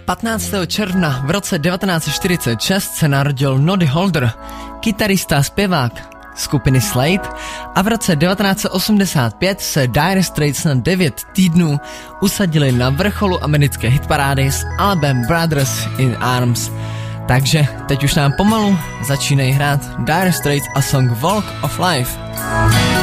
15. června v roce 1946 se narodil Noddy Holder, kytarista a zpěvák skupiny Slade, a v roce 1985 se Dire Straits na 9 týdnů usadili na vrcholu americké hitparády s albem Brothers in Arms. Takže teď už nám pomalu začínají hrát Dire Straits a song Walk of Life.